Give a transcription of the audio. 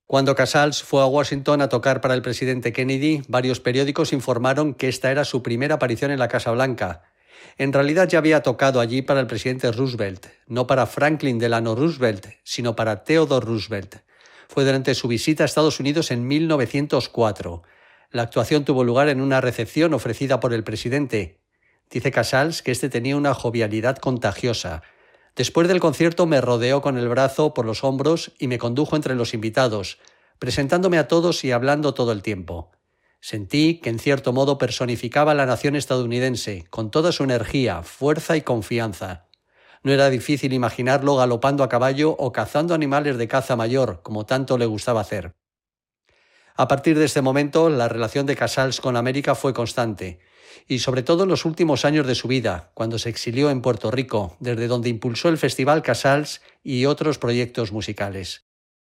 Cuando Casals fue a Washington a tocar para el presidente Kennedy, varios periódicos informaron que esta era su primera aparición en la Casa Blanca. En realidad ya había tocado allí para el presidente Roosevelt, no para Franklin Delano Roosevelt, sino para Theodore Roosevelt. Fue durante su visita a Estados Unidos en 1904. La actuación tuvo lugar en una recepción ofrecida por el presidente. Dice Casals que este tenía una jovialidad contagiosa. Después del concierto me rodeó con el brazo por los hombros y me condujo entre los invitados, presentándome a todos y hablando todo el tiempo. Sentí que en cierto modo personificaba a la nación estadounidense, con toda su energía, fuerza y confianza. No era difícil imaginarlo galopando a caballo o cazando animales de caza mayor, como tanto le gustaba hacer. A partir de este momento, la relación de Casals con América fue constante, y sobre todo en los últimos años de su vida, cuando se exilió en Puerto Rico, desde donde impulsó el Festival Casals y otros proyectos musicales.